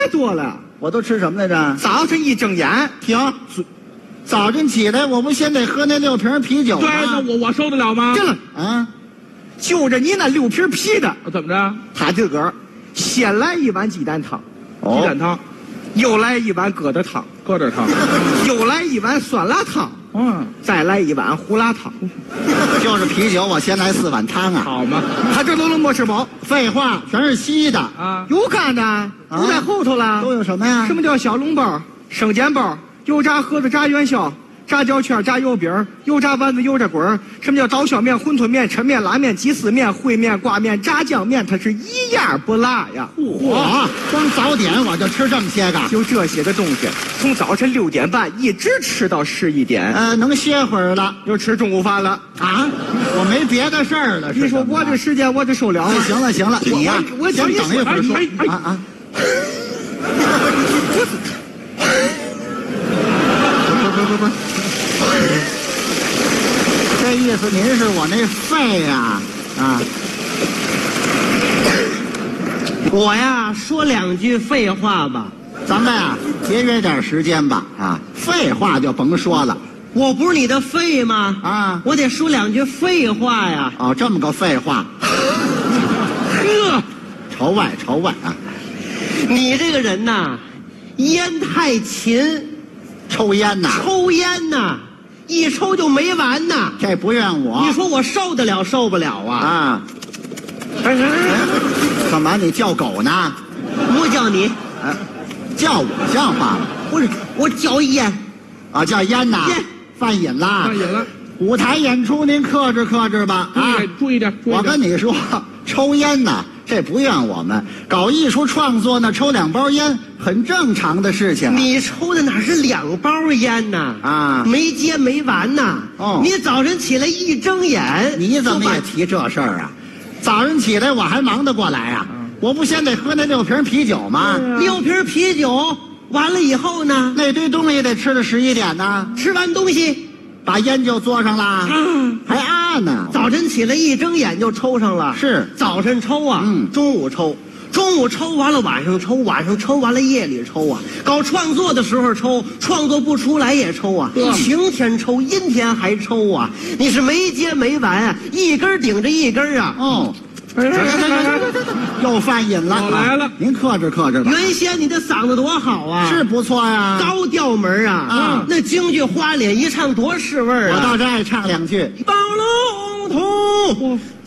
多了。 我都吃什么来着？ 早晨一睁眼， 停。早晨起来，我不先得喝那6瓶啤酒吗？ 对，那我受得了吗？ 这了啊， 就着你那6瓶啤的， 怎么着？ 他自个儿先来一碗鸡蛋汤， 鸡蛋汤， 又来一碗疙瘩汤， 疙瘩汤， 又来一碗酸辣汤，再来一碗胡辣汤。 就是啤酒，我先来4碗汤啊。 好嘛？ 他这都能没吃饱。 废话，全是稀的啊， 有干的都在后头了。 都有什么呀？ 什么叫小笼包、生煎包、油炸盒子、炸元宵、炸焦圈、炸油饼、油炸丸子、油炸滚儿？什么叫刀削面、馄饨面、抻面、拉面、鸡丝面、烩面、挂面、炸酱面？它是一样不落呀！ 嚯，光早点我就吃这么些个， 就这些个东西，从早晨6点半一直吃到11点。 能歇会儿了， 就吃中午饭了啊！我没别的事儿了。 你说我这时间我这受了吗？ 行了行了，你呀， 我先等一会儿说啊。不，这意思您是我那肺呀？啊， 我呀说2句废话吧， 咱们呀节约点时间吧。啊，废话就甭说了。 我不是你的肺吗？ 啊， 我得说2句废话呀。 哦，这么个废话。 呵， 朝外啊！ 你这个人呐，烟太勤， 抽烟呐？ 抽烟呐，一抽就没完呐。 这不怨我。 你说我受得了受不了啊？ 啊！干嘛你叫狗呢？ 不叫你， 叫我像话吗？ 不是我叫烟啊，叫烟呐。 烟犯瘾了。 上瘾了。 舞台演出您克制克制吧。啊， 注意点。 我跟你说，抽烟呐，这不怨我们。搞艺术创作呢，抽2包烟很正常的事情。 你抽的哪是2包烟呐？ 啊， 没接没完呐。 哦， 你早晨起来一睁眼， 你怎么也提这事儿啊？早上起来我还忙得过来啊？我不先得喝那6瓶啤酒吗 ？6瓶啤酒完了以后呢？ 那堆东西得吃到11点呢。 吃完东西， 把烟就嘬上了，还按呢。 早晨起来一睁眼就抽上了。 是早晨抽啊，中午抽，中午抽完了晚上抽，晚上抽完了夜里抽啊。搞创作的时候抽，创作不出来也抽啊。晴天抽，阴天还抽啊。你是没接没完啊，一根顶着一根啊。 哦。又犯瘾了， 来了， 您克制克制吧。 原先你的嗓子多好啊， 是不错呀， 高调门啊，那京剧花脸一唱多是味儿啊。 我倒是爱唱2句。 包龙图，